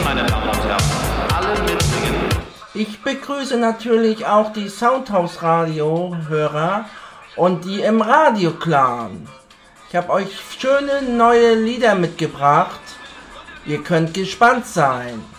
meine Damen und Herren. Alle mitsingen. Ich begrüße natürlich auch die Soundhouse-Radio-Hörer und die im Radio-Clan. Ich habe euch schöne neue Lieder mitgebracht. Ihr könnt gespannt sein.